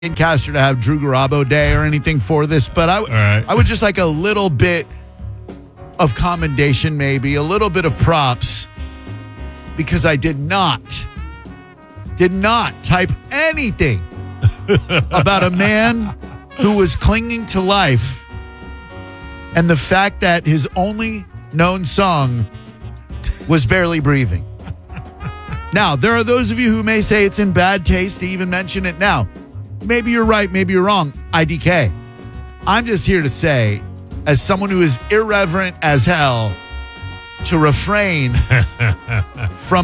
Caster to have Drew Garabo Day or anything for this, but I would just like a little bit of commendation, maybe a little bit of props, because I did not type anything about a man who was clinging to life and the fact that his only known song was Barely Breathing. Now, there are those of you who may say it's in bad taste to even mention it now. Maybe you're right, maybe you're wrong. IDK. I'm just here to say, as someone who is irreverent as hell, to refrain from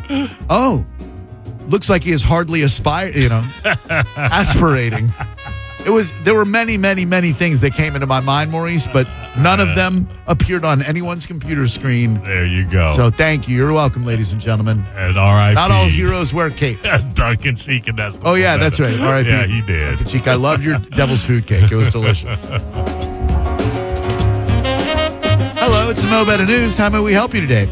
looks like he is hardly aspirating. There were many, many, many things that came into my mind, Maurice, but none of them appeared on anyone's computer screen. There you go. So thank you. You're welcome, ladies and gentlemen. And R.I.P. Not all heroes wear capes. Duncan Sheik, that's oh, yeah, that's right. R.I.P. Yeah, he did. Duncan Sheik, I loved your devil's food cake. It was delicious. Hello, it's the Mo Better News. How may we help you today?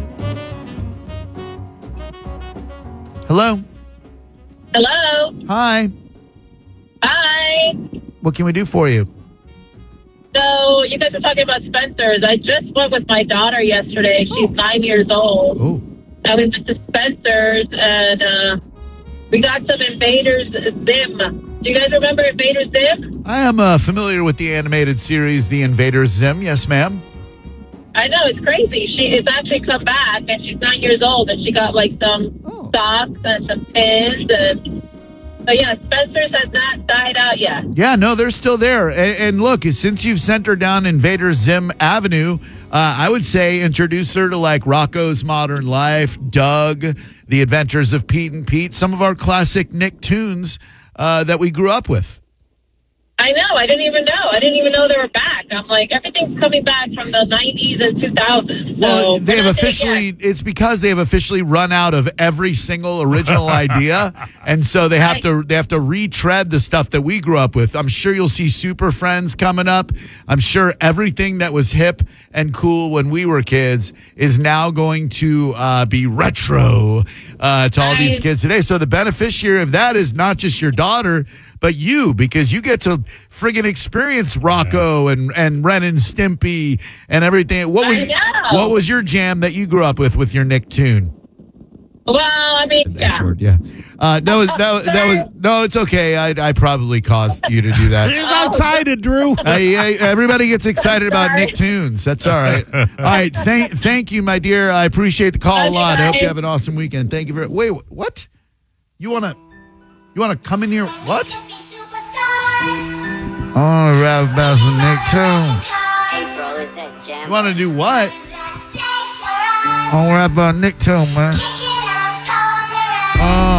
Hello? Hello. Hi. Hi. What can we do for you? So you guys are talking about Spencer's. I just went with my daughter yesterday. She's 9 years old. Oh. And we went to Spencer's and we got some Invaders Zim. Do you guys remember Invaders Zim? I am familiar with the animated series, The Invaders Zim. Yes, ma'am. I know, it's crazy. It's actually come back and she's 9 years old and she got like some socks and some pins and... So, yeah, Spencer's has not died out yet. Yeah, no, they're still there. And look, since you've sent her down Invader Zim Avenue, I would say introduce her to, like, Rocko's Modern Life, Doug, The Adventures of Pete and Pete, some of our classic Nicktoons that we grew up with. I know. I didn't even know. I didn't even know they were back. I'm like, everything's coming back from the 90s and 2000s. So well, they have officially, it's because they have officially run out of every single original idea. And so they have to retread the stuff that we grew up with. I'm sure you'll see Super Friends coming up. I'm sure everything that was hip and cool when we were kids is now going to be retro to all these kids today. So the beneficiary of that is not just your daughter, but you, because you get to friggin' experience Rocco and Ren and Stimpy and everything. What was your jam that you grew up with your Nicktoon? Well, I mean, yeah. No, it's okay. I probably caused you to do that. He was excited, Drew. Everybody gets excited about Nicktoons. That's all right. All right. Thank you, my dear. I appreciate the call a lot. I hope you have an awesome weekend. Thank you very. Wait, what? You wanna come in here? What? Oh, rap about some Nicktoons. April, is that jam? You want to do what? Oh, rap about Nicktoon, man. Oh.